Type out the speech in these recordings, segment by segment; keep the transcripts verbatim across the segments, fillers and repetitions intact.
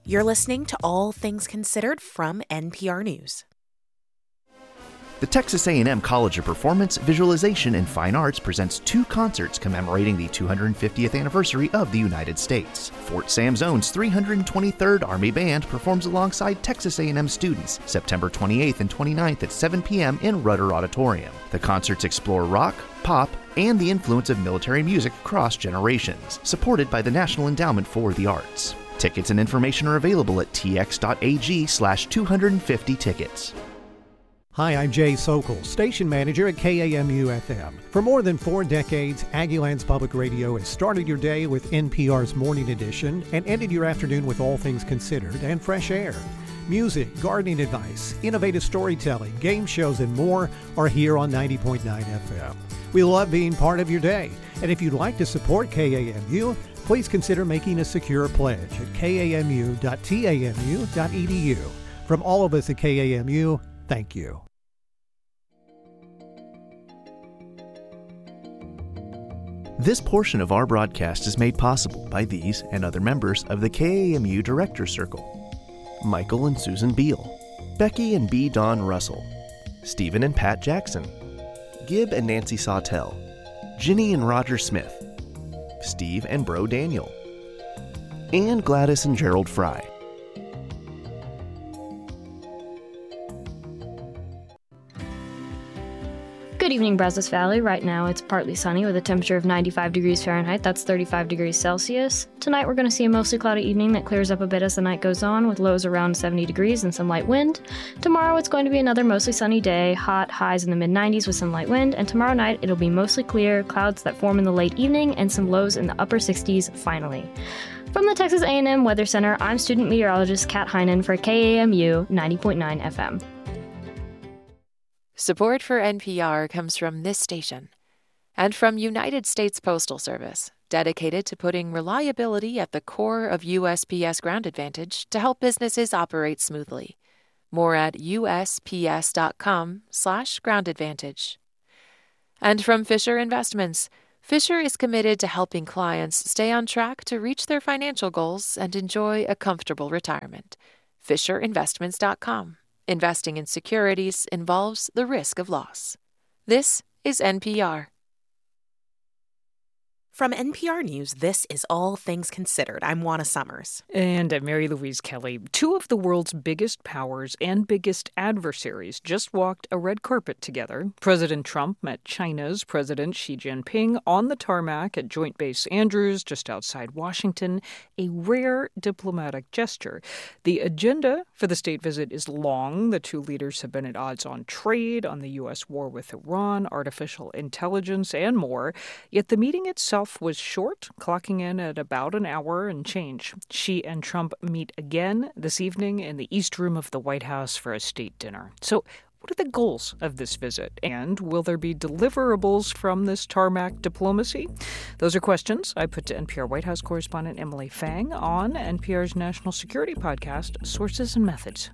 You're listening to All Things Considered from N P R News. The Texas A and M College of Performance, Visualization, and Fine Arts presents two concerts commemorating the two hundred fiftieth anniversary of the United States. Fort Sam Zone's three hundred twenty-third Army Band performs alongside Texas A and M students September twenty-eighth and twenty-ninth at seven p.m. in Rudder Auditorium. The concerts explore rock, pop, and the influence of military music across generations, supported by the National Endowment for the Arts. Tickets and information are available at tx.ag slash 250 tickets. Hi, I'm Jay Sokol, station manager at K A M U F M. For more than four decades, Aggieland's Public Radio has started your day with N P R's Morning Edition and ended your afternoon with All Things Considered and Fresh Air. Music, gardening advice, innovative storytelling, game shows, and more are here on ninety point nine F M. We love being part of your day, and if you'd like to support K A M U, please consider making a secure pledge at k a m u dot t a m u dot e d u. From all of us at K A M U, thank you. This portion of our broadcast is made possible by these and other members of the K A M U Director Circle: Michael and Susan Beal, Becky and B. Don Russell, Stephen and Pat Jackson, Gib and Nancy Sawtell, Ginny and Roger Smith, Steve and Bro Daniel, and Gladys and Gerald Fry. Good evening, Brazos Valley. Right now it's partly sunny with a temperature of ninety-five degrees Fahrenheit. That's thirty-five degrees Celsius. Tonight we're going to see a mostly cloudy evening that clears up a bit as the night goes on with lows around seventy degrees and some light wind. Tomorrow it's going to be another mostly sunny day, hot highs in the mid nineties with some light wind, and tomorrow night it'll be mostly clear, clouds that form in the late evening, and some lows in the upper sixties finally. From the Texas A and M Weather Center, I'm student meteorologist Kat Heinen for K A M U ninety point nine F M. Support for N P R comes from this station and from United States Postal Service, dedicated to putting reliability at the core of U S P S Ground Advantage to help businesses operate smoothly. More at U S P S dot com slash ground advantage. And from Fisher Investments, Fisher is committed to helping clients stay on track to reach their financial goals and enjoy a comfortable retirement. Fisher Investments dot com. Investing in securities involves the risk of loss. This is N P R. From N P R News, this is All Things Considered. I'm Juana Summers. And I'm Mary Louise Kelly. Two of the world's biggest powers and biggest adversaries just walked a red carpet together. President Trump met China's President Xi Jinping on the tarmac at Joint Base Andrews, just outside Washington, a rare diplomatic gesture. The agenda for the state visit is long. The two leaders have been at odds on trade, on the U S war with Iran, artificial intelligence, and more. Yet the meeting itself was short, clocking in at about an hour and change. Xi and Trump meet again this evening in the East Room of the White House for a state dinner. So what are the goals of this visit? And will there be deliverables from this tarmac diplomacy? Those are questions I put to N P R White House correspondent Emily Fang on N P R's national security podcast, Sources and Methods.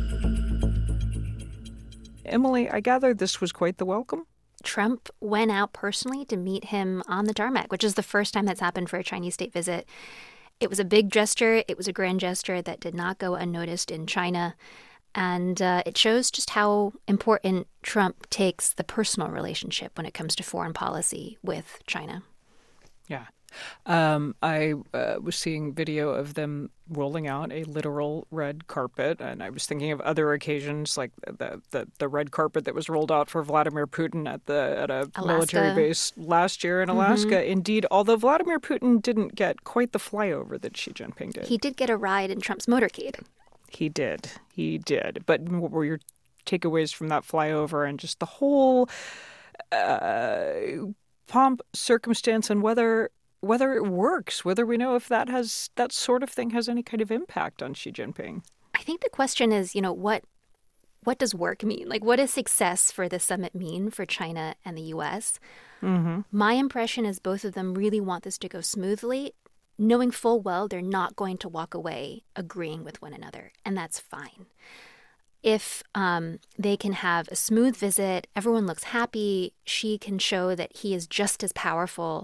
Emily, I gather this was quite the welcome? Trump went out personally to meet him on the tarmac, which is the first time that's happened for a Chinese state visit. It was a big gesture. It was a grand gesture that did not go unnoticed in China. And uh, it shows just how important Trump takes the personal relationship when it comes to foreign policy with China. Yeah. Um, I uh, was seeing video of them rolling out a literal red carpet, and I was thinking of other occasions like the the, the red carpet that was rolled out for Vladimir Putin at the at a Alaska. military base last year in Alaska. Mm-hmm. Indeed, although Vladimir Putin didn't get quite the flyover that Xi Jinping did. He did get a ride in Trump's motorcade. He did. He did. But what were your takeaways from that flyover and just the whole uh, pomp, circumstance, and whether whether it works, whether we know if that has that sort of thing has any kind of impact on Xi Jinping? I think the question is, you know, what what does work mean? Like, what does success for the summit mean for China and the U S? Mm-hmm. My impression is both of them really want this to go smoothly, knowing full well they're not going to walk away agreeing with one another, and that's fine. If um, they can have a smooth visit, everyone looks happy, Xi can show that he is just as powerful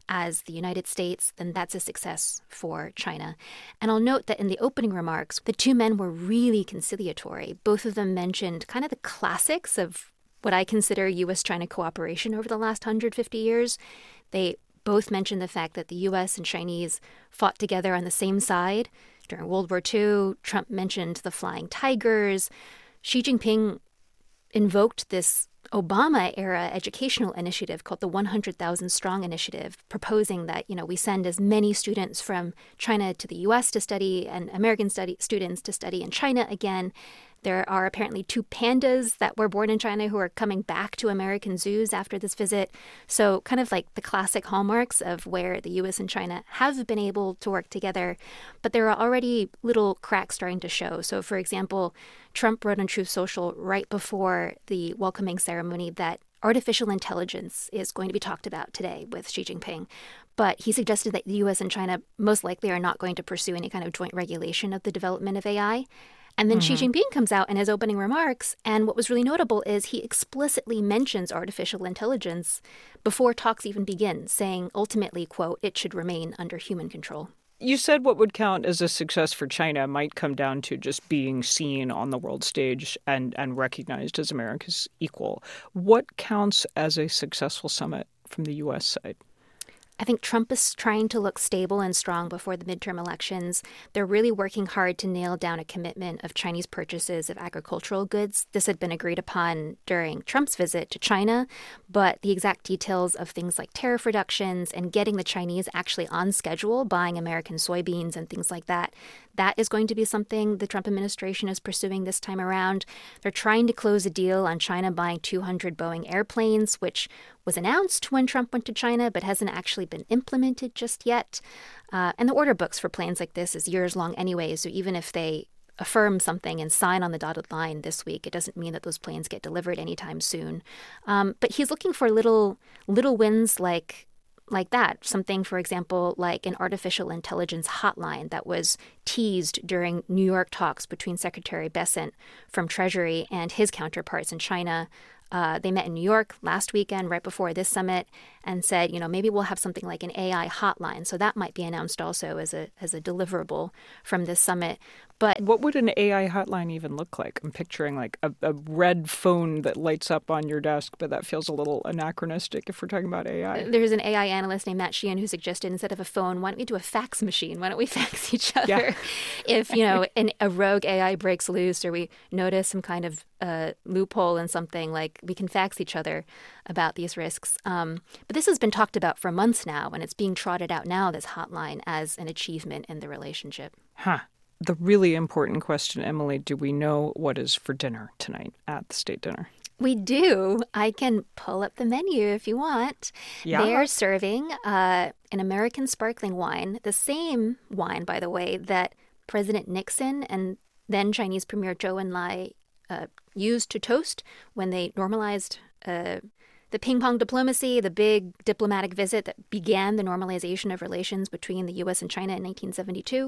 as the United States, then that's a success for China. And I'll note that in the opening remarks, the two men were really conciliatory. Both of them mentioned kind of the classics of what I consider U S-China cooperation over the last one hundred fifty years. They both mentioned the fact that the U S and Chinese fought together on the same side during World War Two. Trump mentioned the Flying Tigers. Xi Jinping invoked this Obama-era educational initiative called the one hundred thousand Strong Initiative, proposing that, you know, we send as many students from China to the U S to study and American study students to study in China again. There are apparently two pandas that were born in China who are coming back to American zoos after this visit. So kind of like the classic hallmarks of where the U S and China have been able to work together. But there are already little cracks starting to show. So, for example, Trump wrote on Truth Social right before the welcoming ceremony that artificial intelligence is going to be talked about today with Xi Jinping. But he suggested that the U S and China most likely are not going to pursue any kind of joint regulation of the development of A I. And then mm-hmm. Xi Jinping comes out in his opening remarks, and what was really notable is he explicitly mentions artificial intelligence before talks even begin, saying ultimately, quote, it should remain under human control. You said what would count as a success for China might come down to just being seen on the world stage and, and recognized as America's equal. What counts as a successful summit from the U S side? I think Trump is trying to look stable and strong before the midterm elections. They're really working hard to nail down a commitment of Chinese purchases of agricultural goods. This had been agreed upon during Trump's visit to China, but the exact details of things like tariff reductions and getting the Chinese actually on schedule, buying American soybeans and things like that, that is going to be something the Trump administration is pursuing this time around. They're trying to close a deal on China buying two hundred Boeing airplanes, which was announced when Trump went to China, but hasn't actually been implemented just yet. Uh, and the order books for planes like this is years long anyway, so even if they affirm something and sign on the dotted line this week, it doesn't mean that those planes get delivered anytime soon. Um, but he's looking for little little wins like like that. Something, for example, like an artificial intelligence hotline that was teased during New York talks between Secretary Bessent from Treasury and his counterparts in China. Uh, they met in New York last weekend, right before this summit, and said, you know, maybe we'll have something like an A I hotline. So that might be announced also as a as a deliverable from this summit. But what would an A I hotline even look like? I'm picturing like a, a red phone that lights up on your desk, but that feels a little anachronistic if we're talking about A I. There's an A I analyst named Matt Sheehan who suggested instead of a phone, why don't we do a fax machine? Why don't we fax each other? Yeah. If, you know, an, a rogue A I breaks loose or we notice some kind of uh, loophole in something, like we can fax each other about these risks. Um, but this has been talked about for months now, and it's being trotted out now, this hotline, as an achievement in the relationship. Huh. The really important question, Emily, do we know what is for dinner tonight at the state dinner? We do. I can pull up the menu if you want. Yeah. They are serving uh, an American sparkling wine, the same wine, by the way, that President Nixon and then Chinese Premier Zhou Enlai uh, used to toast when they normalized uh, the ping-pong diplomacy, the big diplomatic visit that began the normalization of relations between the U S and China in nineteen seventy-two.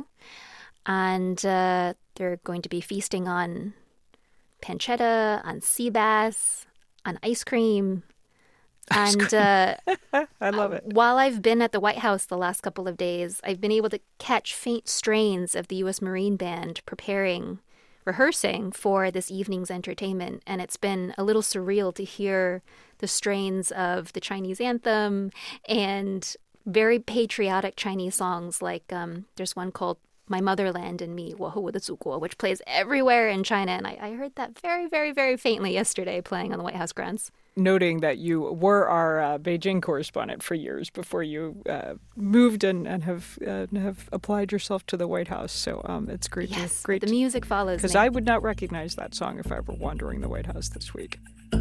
And uh, they're going to be feasting on pancetta, on sea bass, on ice cream. Ice and cream. Uh, I love it. While I've been at the White House the last couple of days, I've been able to catch faint strains of the U S Marine Band preparing, rehearsing for this evening's entertainment. And it's been a little surreal to hear the strains of the Chinese anthem and very patriotic Chinese songs. Like um, there's one called My Motherland and Me, 我和我的祖国, which plays everywhere in China. And I, I heard that very, very, very faintly yesterday playing on the White House grounds. Noting that you were our uh, Beijing correspondent for years before you uh, moved and, and have uh, have applied yourself to the White House. So um, it's great. Yes, to, great the music follows. Because I would not recognize that song if I were wandering the White House this week.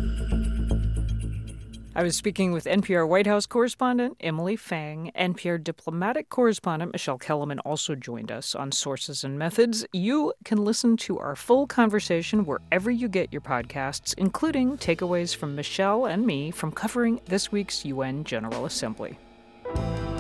I was speaking with N P R White House correspondent Emily Fang. N P R diplomatic correspondent Michelle Kellerman also joined us on Sources and Methods. You can listen to our full conversation wherever you get your podcasts, including takeaways from Michelle and me from covering this week's U N General Assembly.